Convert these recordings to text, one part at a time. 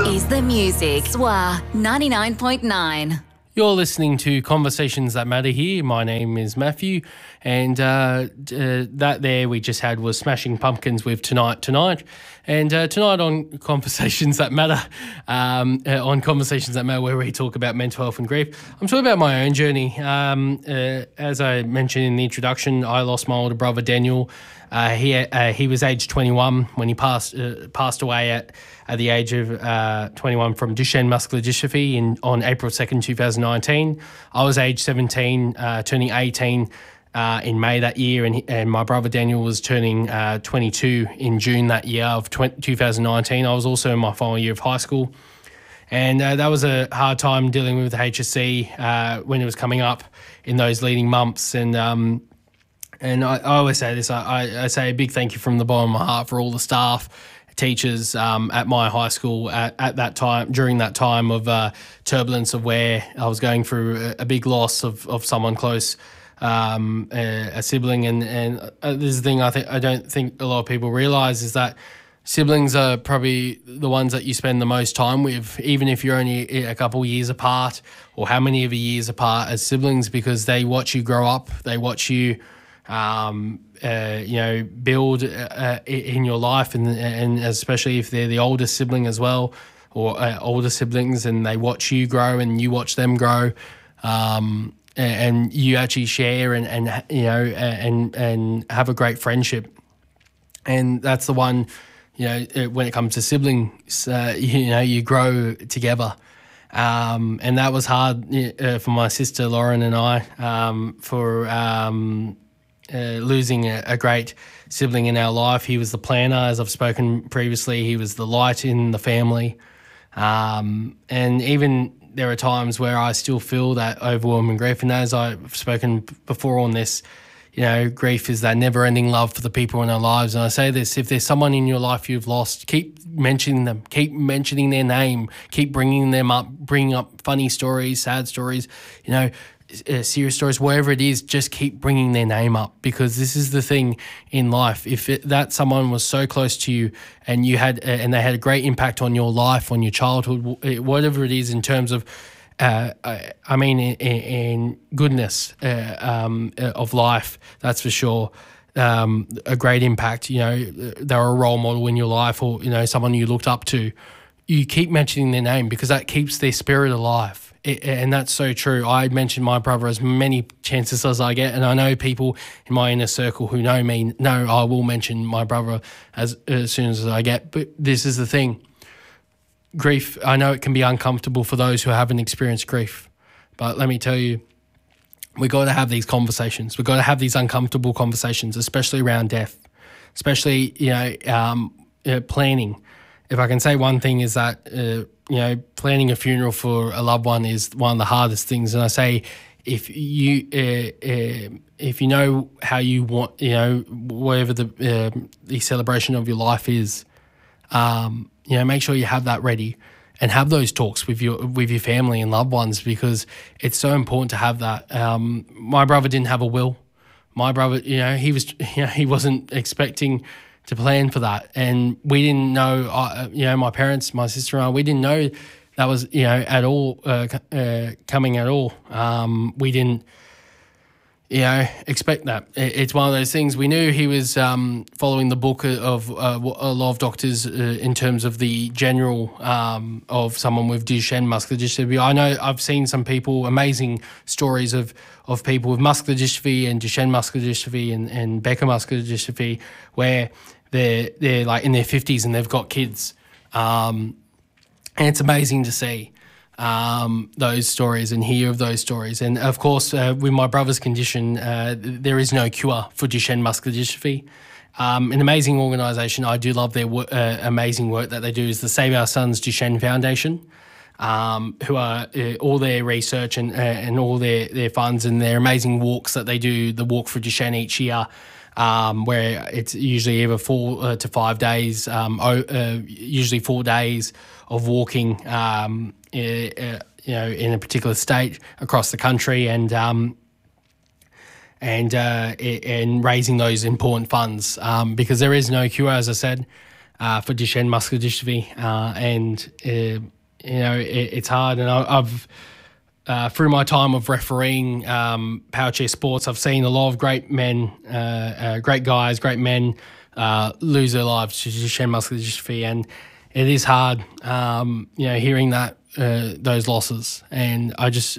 is the music. SWA 99.9. You're listening to Conversations That Matter here. My name is Matthew, and that there we just had was Smashing Pumpkins with Tonight. And tonight on Conversations That Matter, where we talk about mental health and grief, I'm talking about my own journey. As I mentioned in the introduction, I lost my older brother Daniel. He was age 21 when he passed away at the age of 21 from Duchenne muscular dystrophy on April 2nd, 2019. I was age 17, turning 18 in May that year, and my brother Daniel was turning 22 in June that year of 2019. I was also in my final year of high school, and that was a hard time dealing with HSC when it was coming up in those leading months. And I always say this, I say a big thank you from the bottom of my heart for all the staff, teachers at my high school at that time, during that time of turbulence of where I was going through a big loss of someone close, a sibling. And this is the thing I don't think a lot of people realise is that siblings are probably the ones that you spend the most time with, even if you're only a couple of years apart or how many of the years apart as siblings, because they watch you grow up, they watch you build in your life, and especially if they're the oldest sibling as well, or older siblings, and they watch you grow and you watch them grow, and you actually share and have a great friendship. And that's the one, when it comes to siblings, you grow together. And that was hard for my sister Lauren and I, for losing a great sibling in our life. He was the planner, as I've spoken previously. He was the light in the family. And even there are times where I still feel that overwhelming grief. And as I've spoken before on this, grief is that never-ending love for the people in our lives. And I say this, if there's someone in your life you've lost, keep mentioning them, keep mentioning their name, keep bringing them up, bringing up funny stories, sad stories, serious stories, whatever it is, just keep bringing their name up, because this is the thing in life. If that someone was so close to you and you had, and they had a great impact on your life, on your childhood, whatever it is in terms of, in goodness of life, that's for sure. A great impact, they're a role model in your life, or, someone you looked up to. You keep mentioning their name because that keeps their spirit alive. And that's so true. I mention my brother as many chances as I get, and I know people in my inner circle who know me know I will mention my brother as soon as I get. But this is the thing. Grief, I know it can be uncomfortable for those who haven't experienced grief, but let me tell you, we got to have these conversations. We've got to have these uncomfortable conversations, especially around death, especially, planning. If I can say one thing is that, planning a funeral for a loved one is one of the hardest things. And I say, if you know how you want, whatever the celebration of your life is, make sure you have that ready and have those talks with your family and loved ones, because it's so important to have that. My brother didn't have a will. My brother, he wasn't expecting to plan for that, and we didn't know. My parents, my sister and I, we didn't know that was at all coming at all. We didn't expect that. It's one of those things. We knew he was following the book of a lot of doctors in terms of the general of someone with Duchenne muscular dystrophy. I know I've seen some people, amazing stories of people with muscular dystrophy and Duchenne muscular dystrophy and Becker muscular dystrophy, where they're like in their 50s and they've got kids. And it's amazing to see those stories and hear of those stories. And of course, with my brother's condition, there is no cure for Duchenne muscular dystrophy. An amazing organisation, I do love their amazing work that they do, is the Save Our Sons Duchenne Foundation, who are all their research and all their funds and their amazing walks that they do, the Walk for Duchenne each year, where it's usually either 4 to 5 days, usually 4 days of walking, in a particular state across the country, and raising those important funds, because there is no cure, as I said. for Duchenne muscular dystrophy, and it's hard. And I've through my time of refereeing power chair sports, I've seen a lot of great men, great guys, great men lose their lives to Duchenne muscular dystrophy, and it is hard, hearing that those losses. And I just,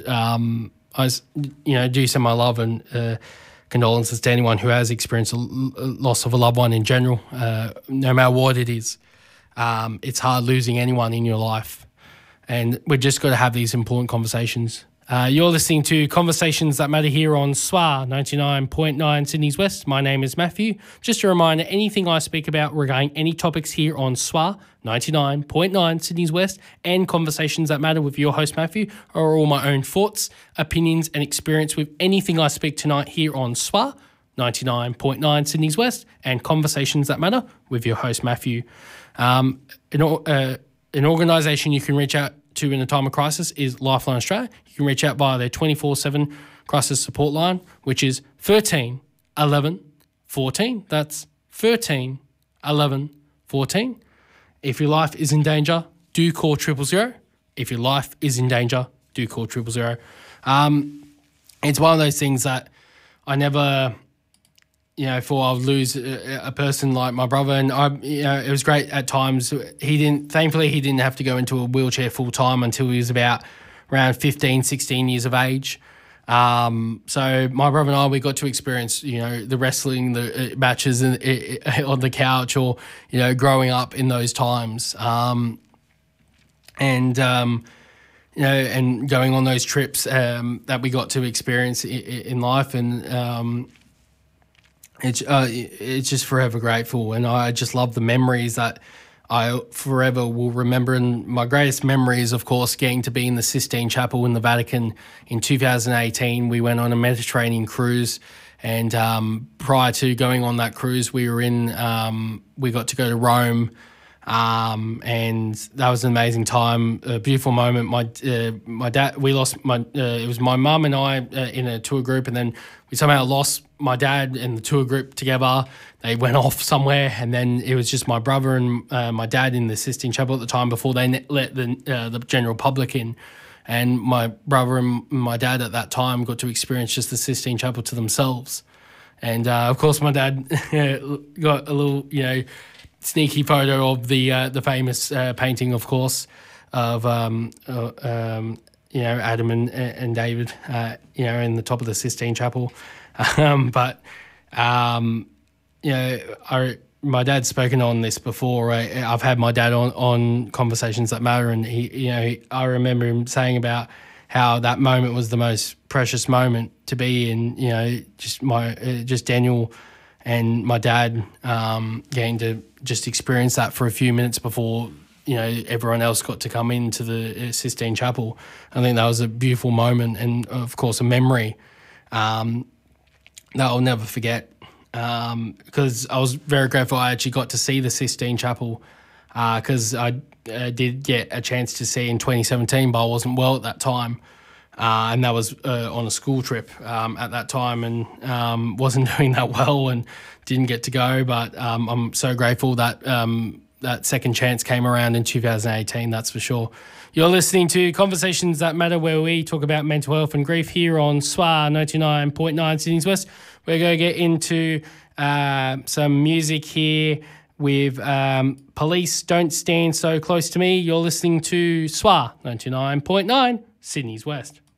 do send my love and condolences to anyone who has experienced a loss of a loved one in general, no matter what it is. It's hard losing anyone in your life. And we've just got to have these important conversations. You're listening to Conversations That Matter here on SWA 99.9 Sydney's West. My name is Matthew. Just a reminder, anything I speak about regarding any topics here on SWA 99.9 Sydney's West and Conversations That Matter with your host Matthew are all my own thoughts, opinions and experience with anything I speak tonight here on SWA 99.9 Sydney's West and Conversations That Matter with your host Matthew. An organisation you can reach out to in a time of crisis is Lifeline Australia. You can reach out via their 24/7 crisis support line, which is 13 11 14. That's 13 11 14. If your life is in danger, do call 000. If your life is in danger, do call 000. It's one of those things that I never, thought I would lose a person like my brother. And it was great at times. Thankfully, he didn't have to go into a wheelchair full time until he was about around 15, 16 years of age. So my brother and I, we got to experience, the wrestling, the matches on the couch, or, growing up in those times. And going on those trips that we got to experience in life. And it's just forever grateful. And I just love the memories that I forever will remember. And my greatest memory is, of course, getting to be in the Sistine Chapel in the Vatican in 2018. We went on a Mediterranean cruise, and prior to going on that cruise, we got to go to Rome, and that was an amazing time, a beautiful moment. My dad, it was my mum and I in a tour group, and then we somehow lost my dad and the tour group together. They went off somewhere, and then it was just my brother and my dad in the Sistine Chapel at the time before they let the general public in. And my brother and my dad at that time got to experience just the Sistine Chapel to themselves. And of course, my dad got a little, sneaky photo of the famous painting, of course, of Adam and David, in the top of the Sistine Chapel. My dad's spoken on this before. Right? I've had my dad on Conversations That Matter, and I remember him saying about how that moment was the most precious moment to be in. Just Daniel and my dad getting to just experience that for a few minutes before everyone else got to come into the Sistine Chapel. I think that was a beautiful moment, and of course a memory that I'll never forget, because I was very grateful I actually got to see the Sistine Chapel, because I did get a chance to see in 2017, but I wasn't well at that time, and that was on a school trip at that time, and wasn't doing that well and didn't get to go, but I'm so grateful that that second chance came around in 2018, that's for sure. You're listening to Conversations That Matter, where we talk about mental health and grief here on SWA 99.9 Sydney's West. We're going to get into some music here with Police Don't Stand So Close to Me. You're listening to SWA 99.9 Sydney's West.